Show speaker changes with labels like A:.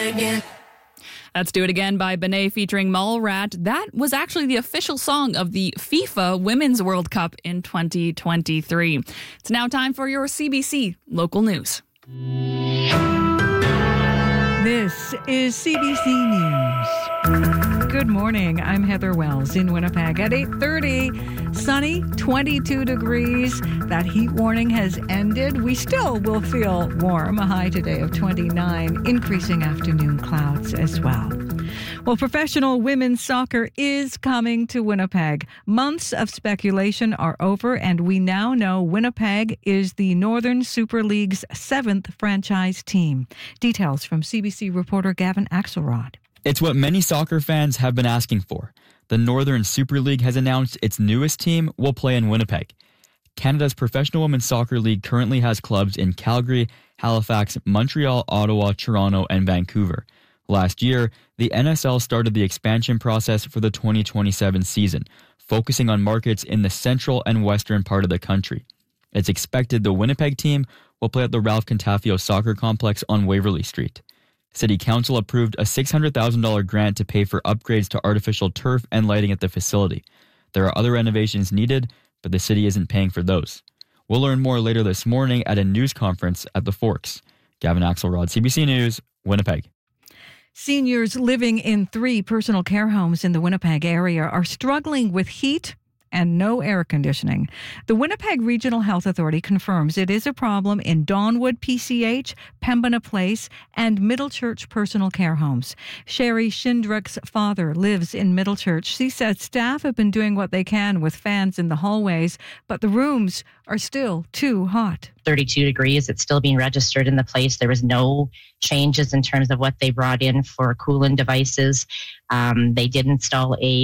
A: again.
B: Let's Do It Again by Benet featuring Mallrat. That was actually the official song of the FIFA Women's World Cup in 2023. It's now time for your CBC local news.
C: This is CBC News. Good morning. I'm Heather Wells in Winnipeg at 8:30. Sunny, 22 degrees. That heat warning has ended. We still will feel warm. A high today of 29. Increasing afternoon clouds as well. Well, professional women's soccer is coming to Winnipeg. Months of speculation are over, and we now know Winnipeg is the Northern Super League's 7th franchise team. Details from CBC reporter Gavin Axelrod.
D: It's what many soccer fans have been asking for. The Northern Super League has announced its newest team will play in Winnipeg. Canada's Professional Women's Soccer League currently has clubs in Calgary, Halifax, Montreal, Ottawa, Toronto, and Vancouver. Last year, the NSL started the expansion process for the 2027 season, focusing on markets in the central and western part of the country. It's expected the Winnipeg team will play at the Ralph Contafio Soccer Complex on Waverly Street. City Council approved a $600,000 grant to pay for upgrades to artificial turf and lighting at the facility. There are other renovations needed, but the city isn't paying for those. We'll learn more later this morning at a news conference at the Forks. Gavin Axelrod, CBC News, Winnipeg.
C: Seniors living in 3 personal care homes in the Winnipeg area are struggling with heat and no air conditioning. The Winnipeg Regional Health Authority confirms it is a problem in Dawnwood PCH, Pembina Place, and Middlechurch personal care homes. Sherry Shindrick's father lives in Middlechurch. She says staff have been doing what they can with fans in the hallways, but the rooms are still too hot.
E: 32 degrees. It's still being registered in the place. There was no changes in terms of what they brought in for cooling devices. They did install a